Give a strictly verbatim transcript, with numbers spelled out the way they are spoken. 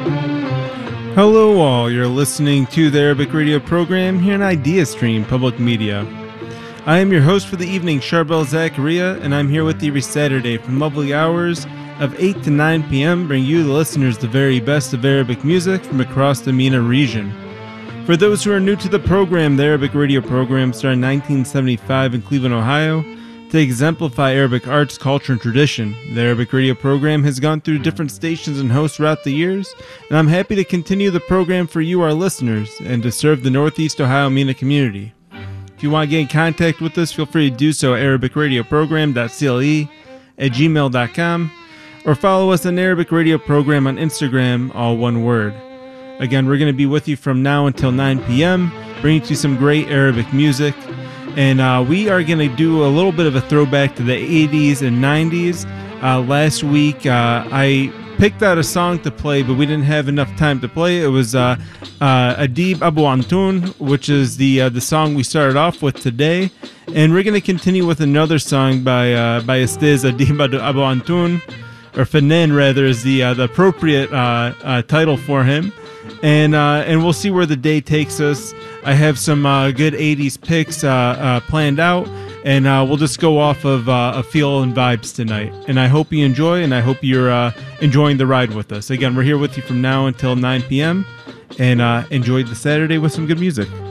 Hello all, you're listening to the Arabic radio program here on Idea Stream Public Media. I am your host for the evening, Charbel Zakaria, and I'm here with you every Saturday from lovely hours of eight to nine p.m. bring you, the listeners, the very best of Arabic music from across the MENA region. For those who are new to the program, the Arabic radio program started in nineteen seventy-five in Cleveland, Ohio, to exemplify Arabic arts, culture, and tradition. The Arabic radio program has gone through different stations and hosts throughout the years, and I'm happy to continue the program for you, our listeners, and to serve the Northeast Ohio MENA community. If you want to get in contact with us, feel free to do so at arabic radio program dot c l e at gmail dot com, or follow us on Arabic Radio Program on Instagram, all one word. Again, we're going to be with you from now until nine p.m., bringing you some great Arabic music. And uh, we are going to do a little bit of a throwback to the eighties and nineties. Uh, last week, uh, I picked out a song to play, but we didn't have enough time to play. It was uh, uh, Adib Abu Antoun, which is the uh, the song we started off with today. And we're going to continue with another song by uh, by Ustaz Adib Abu Antoun, or Fanan rather, is the uh, the appropriate uh, uh, title for him. And uh, and we'll see where the day takes us. I have some uh, good eighties picks uh, uh, planned out, and uh, we'll just go off of uh, a feel and vibes tonight. And I hope you enjoy, and I hope you're uh, enjoying the ride with us. Again, we're here with you from now until nine p.m., and uh, enjoy the Saturday with some good music.